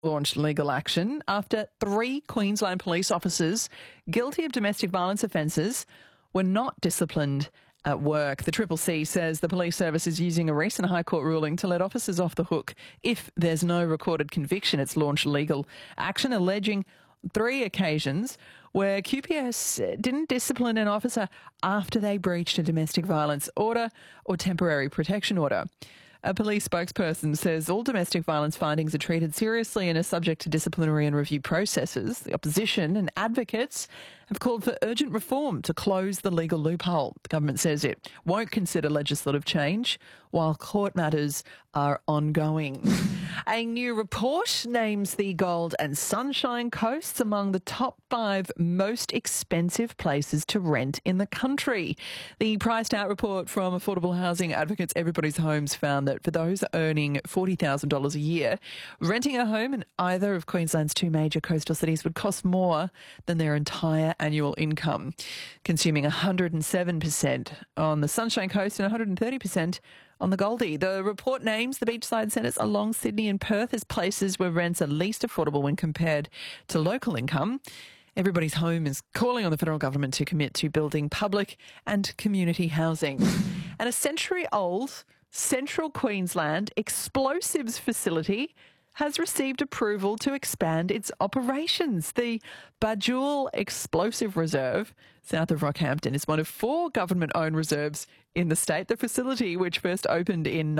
launched legal action after 3 Queensland police officers guilty of domestic violence offences were not disciplined at work. The Triple C says the police service is using a recent High Court ruling to let officers off the hook if there's no recorded conviction. It's launched legal action alleging 3 occasions where QPS didn't discipline an officer after they breached a domestic violence order or temporary protection order. A police spokesperson says all domestic violence findings are treated seriously and are subject to disciplinary and review processes. The opposition and advocates have called for urgent reform to close the legal loophole. The government says it won't consider legislative change while court matters are ongoing. A new report names the Gold and Sunshine Coasts among the top 5 most expensive places to rent in the country. The priced out report from affordable housing advocates Everybody's Homes found that for those earning $40,000 a year, renting a home in either of Queensland's 2 major coastal cities would cost more than their entire annual income, consuming 107% on the Sunshine Coast and 130% on the Goldie. The report names the beachside centres along Sydney and Perth as places where rents are least affordable when compared to local income. Everybody's Home is calling on the federal government to commit to building public and community housing. And a century-old Central Queensland explosives facility has received approval to expand its operations. The Bajul Explosive Reserve, south of Rockhampton, is one of 4 government-owned reserves in the state. The facility, which first opened in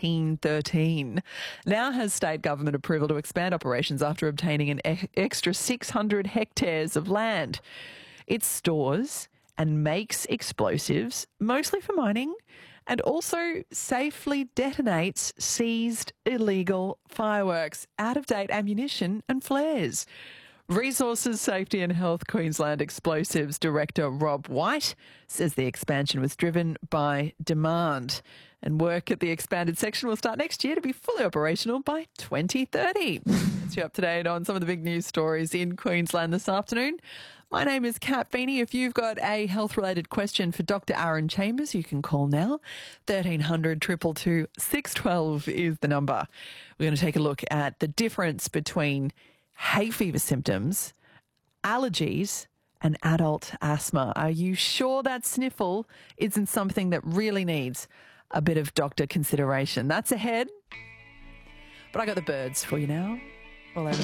1913, now has state government approval to expand operations after obtaining an extra 600 hectares of land. It stores and makes explosives, mostly for mining, and also safely detonates seized illegal fireworks, out-of-date ammunition and flares. Resources, Safety and Health Queensland Explosives Director Rob White says the expansion was driven by demand, and work at the expanded section will start next year to be fully operational by 2030. That's you up to date on some of the big news stories in Queensland this afternoon. My name is Kat Feeney. If you've got a health-related question for Dr. Aaron Chambers, you can call now. 1300 222 612 is the number. We're going to take a look at the difference between hay fever symptoms, allergies, and adult asthma. Are you sure that sniffle isn't something that really needs a bit of doctor consideration? That's ahead. But I got the birds for you now. All over